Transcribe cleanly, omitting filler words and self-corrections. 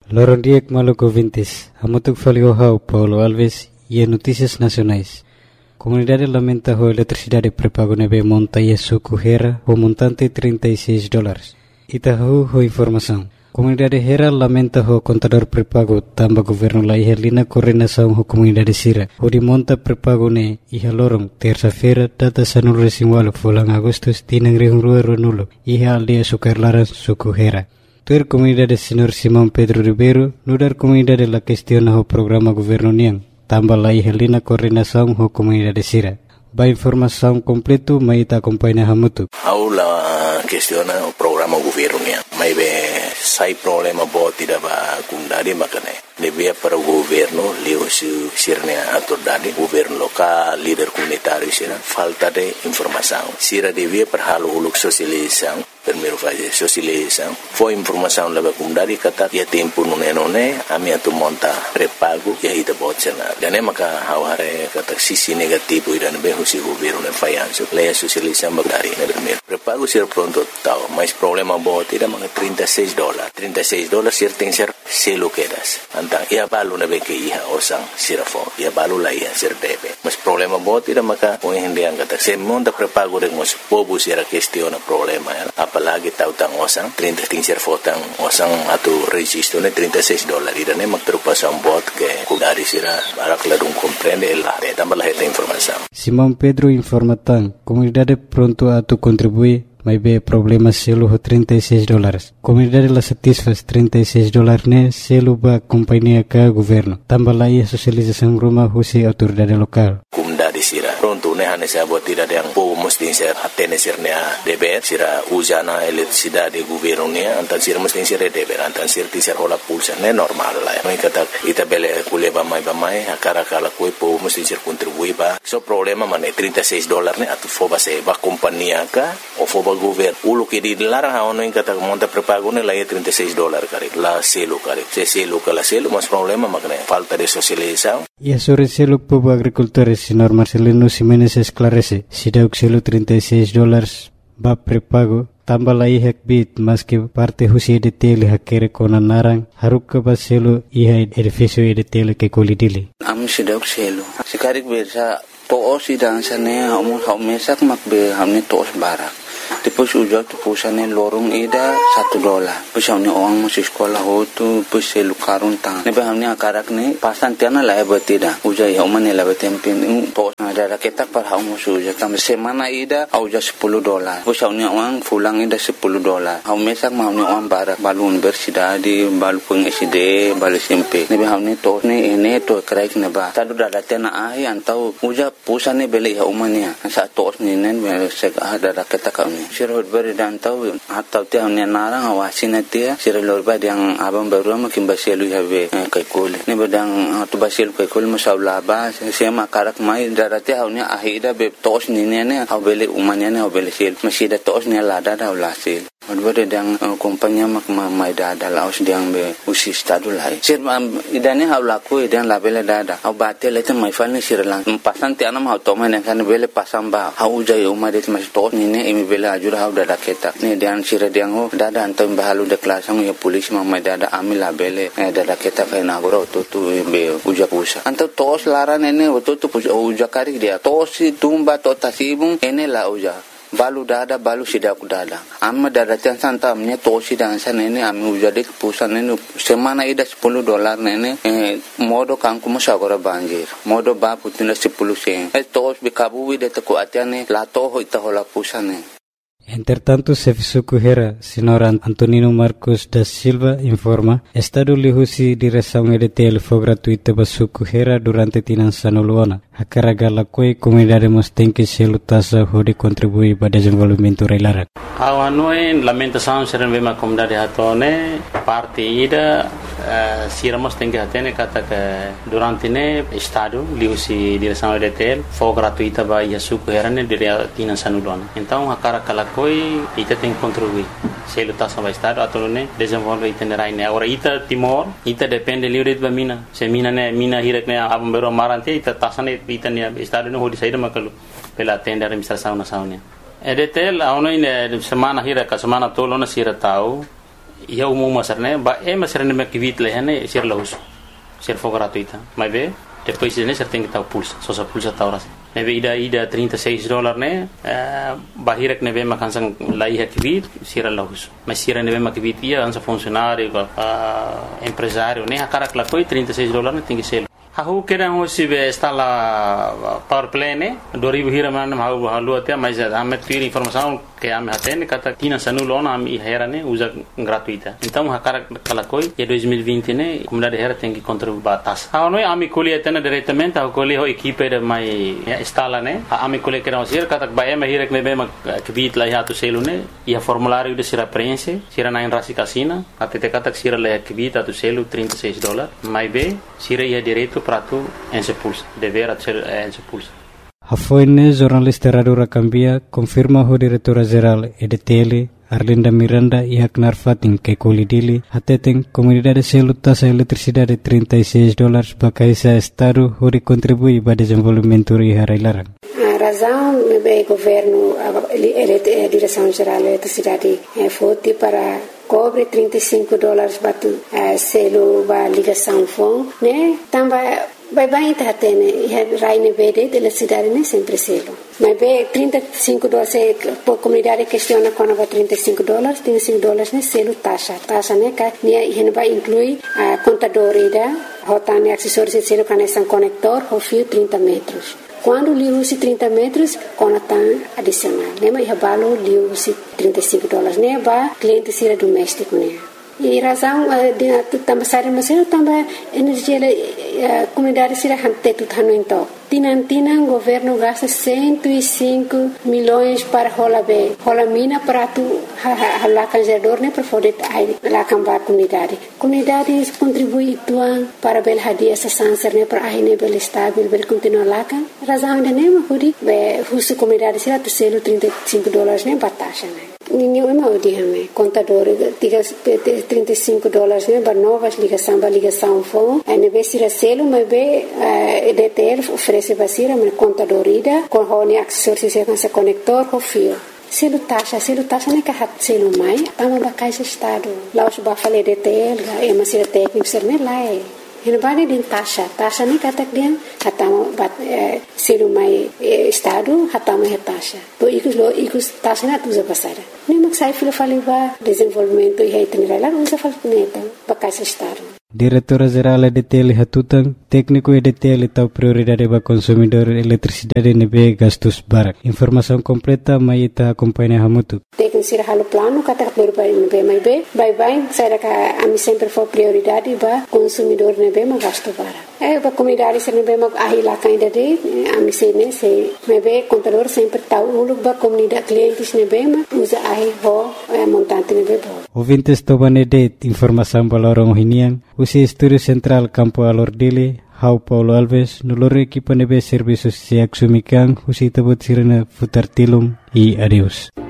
Lorondiek Maluco Vintes, Amotuk Faliohau, Paulo Alves e Notícias Nacionais. Comunidade lamenta a eletricidade pré-pago nebe monta e suco Hera, o montante $36. Itahu ho informação. Comunidade Hera lamenta o contador pré-pago tamba governo la ihelina coordenação ho comunidade Sira. O de monta pré-pago ne iha lorong terça-feira data sanul resimwalo fulang Agustus tinang rihungrua ronulo iha aldia sukarlaran suco Hera. Tuer comunidade Senhor Simão Pedro Ribeiro, nudar comunidade la questiona o programa governo niang, tamba la ihelina coordenação ho comunidade Sira. Ba informação completo maita acompanha hamutu. Aula questiona o programa governo niang. Mai be sai problema boti da ba kundadi makane. Devia para o governo leo sirnia autoridade, governo local, líder comunitário sira, falta de informação. Sira devia para halo uluk sosialização, primeiro fase sosialização. Foi informação leva comunidade kata ya tempo nune a minha tu monta pré-pago ya ida botsena. Dane maka haware kata sisi negativo ida be husi governo ne fayanso. Leia sosialização bagari ne primeiro. Pré-pago sira pronto tau, mas problema boti da maka $36. $36 sir tem ser selo quedas. Ia balu na beke iha osang sirafo ia balu la ia sir debe mas problema boti da maka o hindi ang kata se monta pré-pago de mos pobu sira questiona problema ya apalagi tau tang osang 30 ting sir fotang osang atu registro ne $36 ida ne magtrupasan bot ke kudari sira barak ladung comprende la de tambah esta informação. Simão Pedro informa tan comunidade pronto atu contribui mas be problema selo ho $36. Comunidade la satisfaz $36 ne selo ba companhia ka governo. Tambah lai sosialização rumah husi autoridade lokal. Comunidade sira pronto ne hane sa buat tidak yang po mesti ser hatene sirnya DPR sira usana eletricidade governo ne antan sira mesti sira DPR antan sira tisir hola pulsa ne normal la. Noi kata ita bele kuleba mai akara kala koi po mesti sir contribui ba. So problema mane $36 ne atu foba se ba companhia ka o foba governo ulu que dilarang haono in kata monta pré-pago ne la $36 kari la selo kari se selo kala selo mas problema makne falta de socialização. E sobre selo povo agricultores senhor Marcelino Ximenes esclarece se deu selo $36 ba pré-pago tambah la ihak bit mas que parte husi de tele hakere kona narang haruk ba selo iha edifício de tele que colidili am se deu selo sekarik bersa toos idang sane mesak makbe hamne toos barak. Depois ujak tu pusane lorong ida $1. Pusane orang masih sekolah hotu puselu karun tang. Nebe hamne akarak ne pasan tiana la betida. Ujak ya umane la betempin to ada raketak par hau musu ujak tam semana ida auja $10. Pusane orang fulang ida $10. Hau mesak hamne orang barak balu universidade balu pengiside balu SMP. Nebe hamne to ne ene to kraik neba. Tadu dada tena ai antau ujak pusane bele ya umane sa to ne nen sek ada raketak sirot beri dan tahu atau tiang ni narang awasin dia sirot beri yang abang baru makin basilu have kai kol ni bedang tu basilu kai kol masalah ba sema karak mai darati haunya ahida be tos ni ne au bele umanya ne au bele sil masih da tos ni lada da ulasil beri yang kompanya mak mai dada laos diang be usi stadu lai sir idane hau laku idan labele dada au batel itu mai fal ni sirlang pasan tiana mau toma ne kan bele pasang ba au jai umade mas tos ni ne imi bele ajura hau dada ketak ni dian sira diang ho dada antam bahalu de klasang ya polis mamai dada amila bele dada ketak kai nagoro tu be uja pusa antam tos laran ene tu uja kari dia tos tumba to tasibung ene la uja balu dada balu sidaku dada amma dada tiang santamnya tosi dan sana ini ami ujade pusan ini semana ida $10 nene modo kangku masagora banjir modo ba putina 10 sen tos bikabu de taku atiane la toho ita hola pusane. Entretanto, Sefisuku Hera, senhor Antonino Marcos da Silva, informa, Estado lihusi direção EDTL foi gratuita para Suku Hera durante tinan sanuluana. A carga la coi comunidade mos tem que se lutasa hode contribuir para desenvolvimento reilara. Awanoi lamentação serem bem a comunidade hatone parte ida siramos tem que atene kata que durante ne Estado lihusi direção EDTL foi gratuita para Suku Hera ne dire tinan sanuluana. Então a carga la coi ita tem que contribuir. Se lutasa para Estado atau ne desenvolve itinerai ne. Agora ita Timor ita depende livre de mina. Se mina ne mina hirak ne abang bero marante ita tasane ita ne Estado ne hodi saída makalu pela tenda administração nacional. EDTL aonoi ne semana hirak semana tolona sira tau ia umum masarne ba masarne me kivit lehane ser lahus ser for gratuita mas be depois ne ser tem que estar pulsa só sa pulsa ta horas neve ida $36 ne bahirek neve makansang lai kivit ser lahus mas ser neve makivit ia ansa funcionário empresário ne akara klakoi $36 ne tem que ser Aku kira hoje está lá power plane 2000 hira mana mau halu até mas ame ter informação que ame atende kata tina sanulon ame hera ne usa gratuita então hakara kala koi e 2020 ne comunidade hera tem que contribuir batas não é ame colhe atende diretamente a colhe ho equipe de mai instala ne ame colhe que não ser kata ba ame hira que me bem que lá ya tu selo ne e a formulário de sira preenche sira na enrasi casina até kata sira lá que vita tu selo $36 mais be sira ia direito para tu en se pulsa dever ser en se pulsa Hafoine jornalista Radio Rakambia confirma o diretora geral EDTL Arlinda Miranda e Aknar Fatin que colidili ateten comunidade selo taxa eletricidade $36 bakaisa estado hori contribui para desenvolvimento e harailaran. A razão é governo a direção geral da eletricidade foi para cobre $35 batu selo ba ligação fon né também vai tá tendo raine verde de eletricidade né sempre selo mas be $35 por comunidade questiona quando vai $35 né selo taxa né que vai incluir a contadora rotane acessórios de selo conexão conector o fio 30 metros quando lhe use 30 metros, conectam adicional. Né? Mas o lhe use $35. Né? Para cliente ser doméstico. Né? E a razão de também sair mas também energia comunidade será hante tudo então. Tinan governo gasta 105 milhões para rola mina para tu lá canjador né para poder lá cambar comunidade contribui tuan para bel hadia essa sanser né para aí né bel estável bel continuar lá kan razão de né hudi be husu comunidade será tu selo $35 né batasha né ninguém é mau dia né contador $35 né para novas ligação fone é né será selo mas be EDTL oferece vacina mas contadorida com hone acessórios e com conector com fio selo taxa né que hat selo mai ama bacais estado lá os bafale EDTL é mas será técnico ser né lá é Hinabani din taxa ni katak dia hatama bat selo mai estado hatama é taxa to ikus taxa na tuza pasada nem maksai filo faliva desenvolvimento e itinerário lá usa falneta bacais estado Diretora Geral EDTL Hatutan, técnico EDTL tau prioridade para consumidor eletricidade nebe gastos barak. Informação completa mai ita acompanha hamutu. Técnico sira halo plano kata berbai nebe mai be, bye saya ka ami sempre for prioridade para consumidor nebe ma gasto barak. Para comunidade sira nebe ma ahila kainda de ami sene se nebe contador sempre tau ulu ba comunidade clientes nebe ma usa ahi ho montante nebe bo. Ouvintes tobane de informação balorong hinian Usi Estúdio Central Campo Alordile, Hau Paulo Alves, Nolore Equipa Nebe Serviços Siak Sumikan, Usi Tabut Sirena Futartilum e adeus.